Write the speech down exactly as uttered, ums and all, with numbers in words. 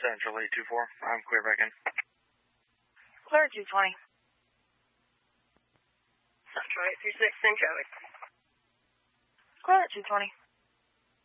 Central eight two four. I'm clear back in. Clear two twenty. Central eight three six, same traffic. Clear two twenty.